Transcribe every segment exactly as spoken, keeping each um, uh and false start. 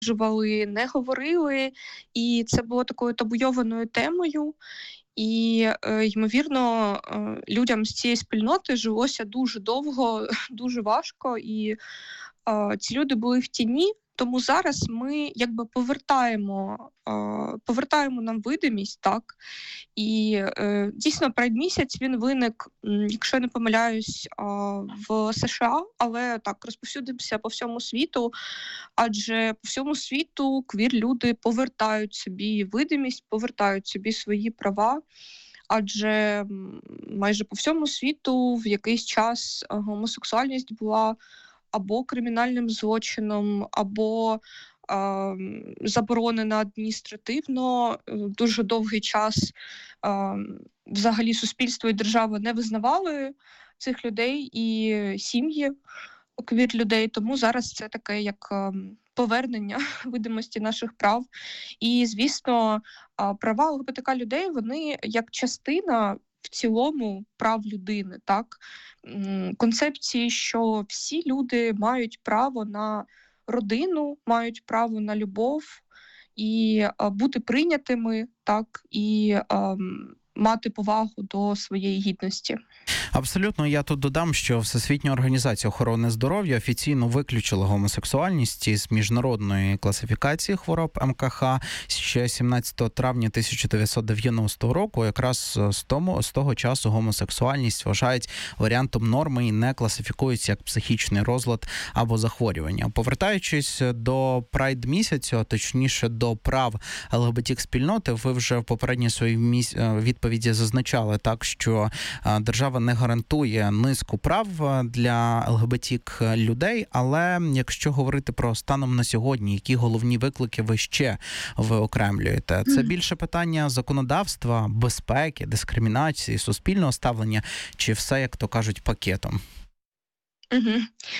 засуджували, не говорили, і це було такою табуйованою темою. І, е, ймовірно, е, людям з цієї спільноти жилося дуже довго, дуже важко, і е, ці люди були в тіні. Тому зараз ми якби повертаємо, е, повертаємо нам видимість, так. І е, дійсно Pride місяць він виник, м, якщо я не помиляюсь, е, в США, але так розповсюдився по всьому світу, адже по всьому світу квір-люди повертають собі видимість, повертають собі свої права. Адже м, майже по всьому світу в якийсь час е, гомосексуальність була або кримінальним злочином, або е, заборонена адміністративно. Е, Дуже довгий час е, взагалі суспільство і держава не визнавали цих людей і сім'ї квір-людей. Тому зараз це таке як е, повернення видимості наших прав. І, звісно, а, права ЛГБТК людей, вони як частина в цілому прав людини, так? М, Концепції, що всі люди мають право на родину, мають право на любов і а, бути прийнятими, так, і ам, мати повагу до своєї гідності. Абсолютно, я тут додам, що Всесвітня організація охорони здоров'я офіційно виключила гомосексуальність із міжнародної класифікації хвороб ем ка ха ще сімнадцятого травня тисяча дев'ятсот дев'яностого року. Якраз з тому з того часу гомосексуальність вважають варіантом норми і не класифікується як психічний розлад або захворювання. Повертаючись до Pride місяцю, а точніше до прав ЛГБТ-спільноти, ви вже в попередній своїй міс... відповіді зазначали так, що держава не гарантує низку прав для ЛГБТ людей, але якщо говорити про станом на сьогодні, які головні виклики ви ще виокремлюєте? Це більше питання законодавства, безпеки, дискримінації, суспільного ставлення, чи все, як то кажуть, пакетом? Угу.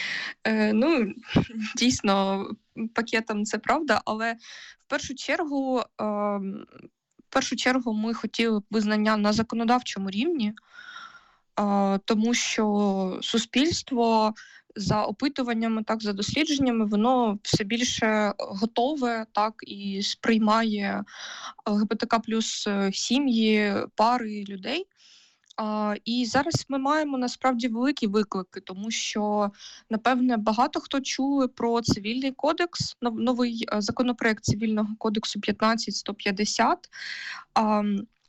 Е, ну, дійсно, пакетом це правда, але в першу чергу, е, в першу чергу ми хотіли б визнання на законодавчому рівні, а, тому що суспільство за опитуваннями, так, за дослідженнями, воно все більше готове, так, і сприймає ЛГБТК плюс сім'ї, пари людей. А, і зараз ми маємо насправді великі виклики, тому що, напевне, багато хто чули про цивільний кодекс, нов- новий е, законопроект цивільного кодексу п'ятнадцять сто п'ятдесят. А,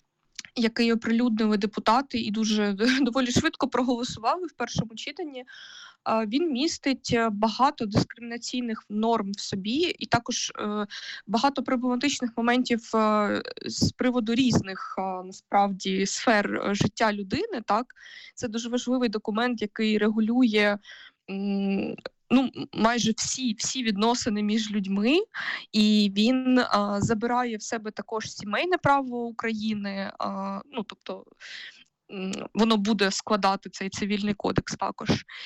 який оприлюднили депутати і дуже доволі швидко проголосували в першому читанні. А, Він містить е, багато дискримінаційних норм в собі, і також е, багато проблематичних моментів е, з приводу різних е, насправді сфер е, життя людини. Так, це дуже важливий документ, який регулює. м, Ну, майже всі, всі відносини між людьми, і він а, забирає в себе також сімейне право України. А, ну, тобто м, воно буде складати цей цивільний кодекс також.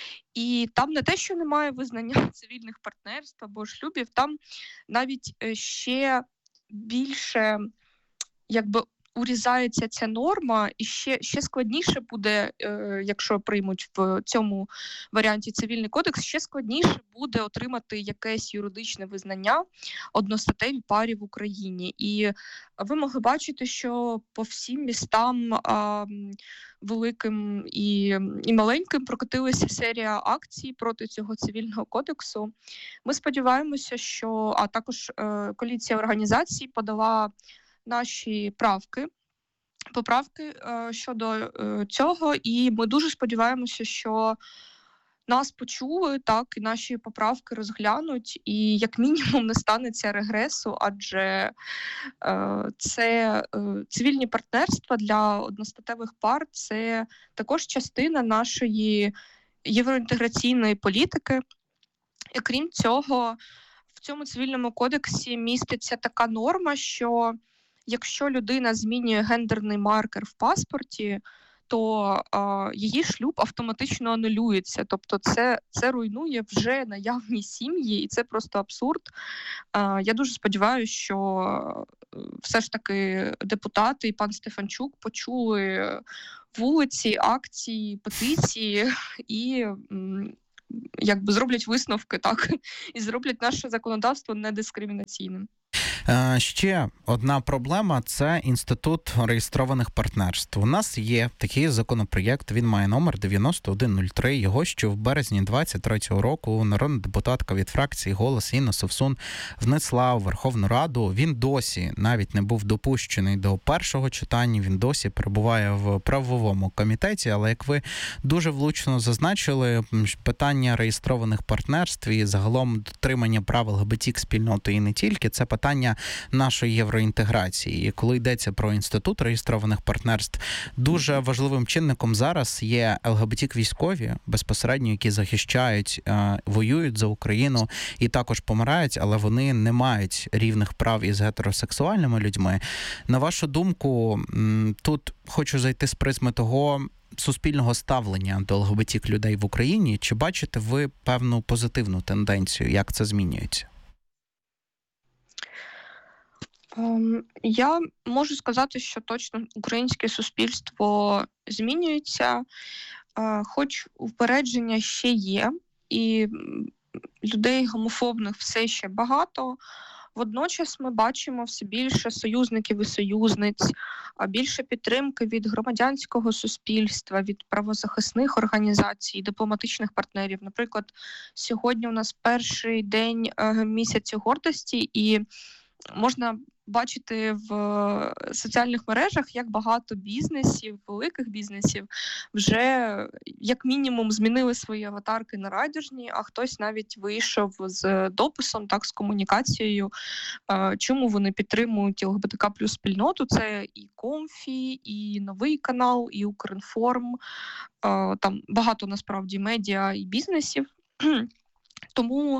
І там не те, що немає визнання цивільних партнерств або шлюбів, там навіть е, ще більше, якби, урізається ця норма, і ще, ще складніше буде, е, якщо приймуть в цьому варіанті цивільний кодекс, ще складніше буде отримати якесь юридичне визнання одностатевій парі в Україні. І ви могли бачити, що по всім містам а, м, великим і, і маленьким прокотилася серія акцій проти цього цивільного кодексу. Ми сподіваємося, що а також е, коаліція організацій подала наші правки, поправки е, щодо е, цього, і ми дуже сподіваємося, що нас почули, так, і наші поправки розглянуть, і як мінімум не станеться регресу, адже е, це е, цивільні партнерства для одностатевих пар, це також частина нашої євроінтеграційної політики. І крім цього, в цьому цивільному кодексі міститься така норма, що якщо людина змінює гендерний маркер в паспорті, то а, її шлюб автоматично анулюється. Тобто це, це руйнує вже наявні сім'ї, і це просто абсурд. А, я дуже сподіваюся, що е, все ж таки депутати і пан Стефанчук почули вулиці, акції, петиції і м, якби зроблять висновки, так, і зроблять наше законодавство недискримінаційним. Ще одна проблема – це інститут реєстрованих партнерств. У нас є такий законопроєкт, він має номер дев'яносто один нуль три. Його ще в березні двадцять третього року народна депутатка від фракції «Голос» Інна Совсун внесла у Верховну Раду. Він досі навіть не був допущений до першого читання, він досі перебуває в правовому комітеті, але, як ви дуже влучно зазначили, питання реєстрованих партнерств і загалом дотримання прав ЛГБТ-спільноти і не тільки – це питання нашої євроінтеграції. І коли йдеться про інститут реєстрованих партнерств, дуже важливим чинником зараз є ЛГБТ-військові, безпосередньо, які захищають, воюють за Україну і також помирають, але вони не мають рівних прав із гетеросексуальними людьми. На вашу думку, тут хочу зайти з призми того суспільного ставлення до ЛГБТ-людей в Україні. Чи бачите ви певну позитивну тенденцію, як це змінюється? Я можу сказати, що точно українське суспільство змінюється, хоч упередження ще є, і людей гомофобних все ще багато. Водночас ми бачимо все більше союзників і союзниць, більше підтримки від громадянського суспільства, від правозахисних організацій, дипломатичних партнерів. Наприклад, сьогодні у нас перший день місяця гордості, і можна бачити в соціальних мережах, як багато бізнесів, великих бізнесів вже як мінімум змінили свої аватарки на райдужні, а хтось навіть вийшов з дописом, так, з комунікацією, чому вони підтримують ЛГБТК плюс спільноту. Це і Комфі, і Новий канал, і Укрінформ, там багато насправді медіа і бізнесів. Тому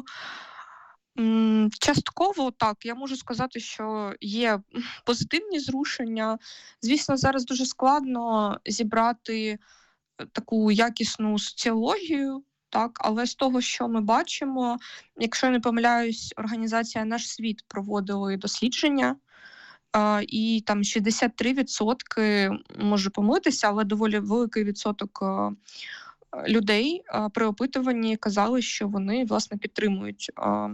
частково так, я можу сказати, що є позитивні зрушення. Звісно, зараз дуже складно зібрати таку якісну соціологію, так, але з того, що ми бачимо, якщо я не помиляюсь, організація «Наш світ» проводила дослідження, і там шістдесят три відсотки, можу помилитися, але доволі великий відсоток людей при опитуванні казали, що вони, власне, підтримують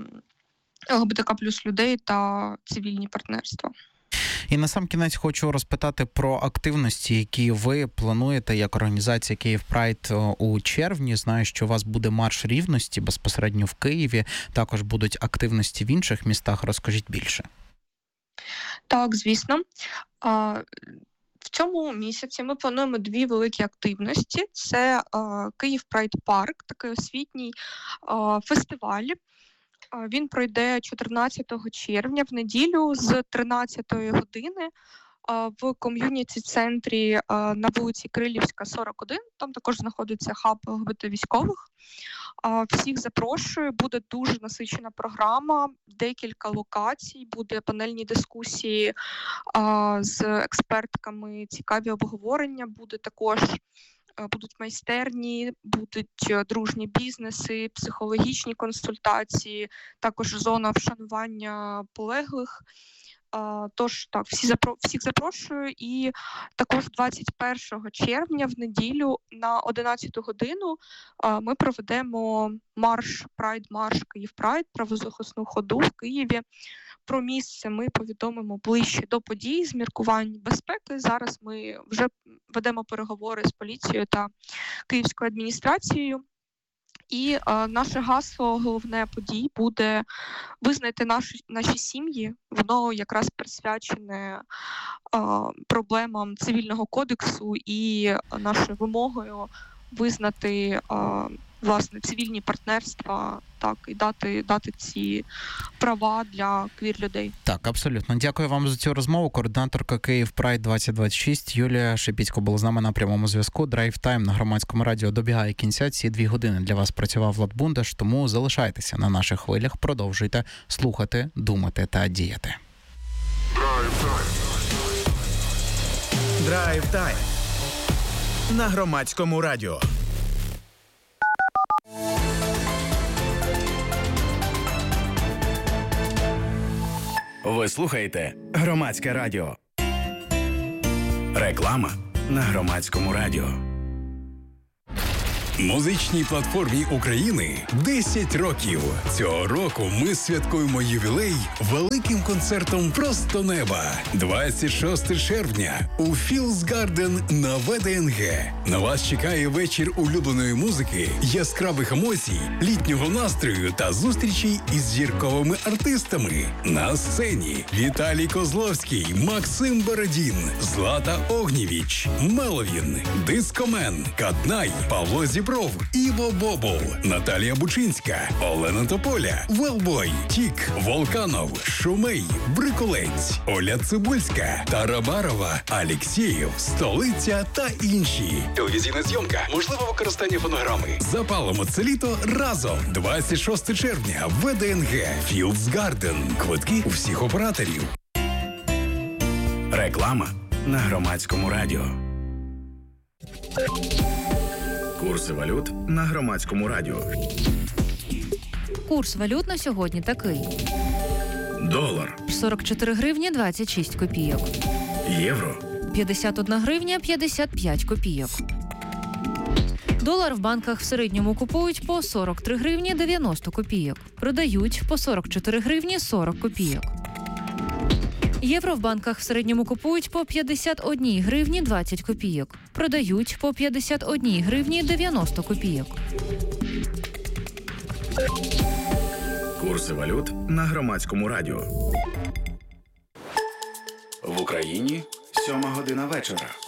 ЛГБТК плюс людей та цивільні партнерства. І на сам кінець хочу розпитати про активності, які ви плануєте як організація Київ Прайд у червні. Знаю, що у вас буде марш рівності безпосередньо в Києві, також будуть активності в інших містах. Розкажіть більше. Так, звісно. В цьому місяці ми плануємо дві великі активності. Це Київ Прайд Парк, такий освітній фестиваль. Він пройде чотирнадцятого червня в неділю з тринадцятої години в ком'юніті-центрі на вулиці Крилівська, сорок один. Там також знаходиться хаб ЛГБТ-військових. Всіх запрошую, буде дуже насичена програма, декілька локацій, буде панельні дискусії з експертками, цікаві обговорення, буде також будуть майстерні, будуть дружні бізнеси, психологічні консультації, також зона вшанування полеглих. Тож, так, всі запро... всіх запрошую. І також двадцять першого червня в неділю на одинадцяту годину ми проведемо марш, прайд-марш Київ Прайд, правозахисну ходу в Києві. Про місце ми повідомимо ближче до подій з міркувань безпеки. Зараз ми вже ведемо переговори з поліцією та Київською адміністрацією. І е, наше гасло, головне подій, буде «Визнайте наші, наші сім'ї». Воно якраз присвячене е, проблемам цивільного кодексу і нашою вимогою визнати е, власне цивільні партнерства, так, і дати, дати ці права для квір-людей. Так, абсолютно. Дякую вам за цю розмову. Координаторка Київ Прайд двадцять двадцять шість Юлія Шепіцько була з нами на прямому зв'язку. Драйв Тайм на Громадському радіо добігає кінця. Ці дві години для вас працював Влад Бундаш, тому залишайтеся на наших хвилях, продовжуйте слухати, думати та діяти. Драйв Тайм на Громадському радіо. Ви слухаєте Громадське радіо. Реклама на Громадському радіо. Музичній платформі України десять років. Цього року ми святкуємо ювілей великим концертом «Просто неба». двадцять шостого червня у Fields Garden на ВДНГ. На вас чекає вечір улюбленої музики, яскравих емоцій, літнього настрою та зустрічей із зірковими артистами. На сцені Віталій Козловський, Максим Бородін, Злата Огнєвіч, Меловін, Дискомен, Каднай, Павло Зібров, Іво Бобол, Наталія Бучинська, Олена Тополя, Велбой, Тік, Волканов, Шумей, Брикулець, Оля Цибульська, Тарабарова, Алєксєєв, Столиця та інші. Телевізійна зйомка, можливе використання фонограми. Запалимо це літо разом. двадцять шостого червня, ВДНГ, Fields Garden. Квитки у всіх операторів. Реклама на Громадському радіо. Курси валют на Громадському радіо. Курс валют на сьогодні такий. Долар. сорок чотири гривні двадцять шість копійок. Євро. п'ятдесят одна гривня п'ятдесят п'ять копійок. Долар в банках в середньому купують по сорок три гривні дев'яносто копійок. Продають по сорок чотири гривні сорок копійок. Євро в банках в середньому купують по п'ятдесят одна гривні двадцять копійок. Продають по п'ятдесят одна гривні дев'яносто копійок. Курси валют на Громадському радіо. В Україні сьома година вечора.